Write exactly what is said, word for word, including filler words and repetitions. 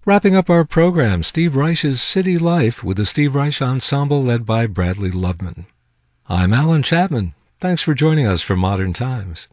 Wrapping up our program, Steve Reich's City Life with the Steve Reich Ensemble led by Bradley Lubman. I'm Alan Chapman. Thanks for joining us for Modern Times.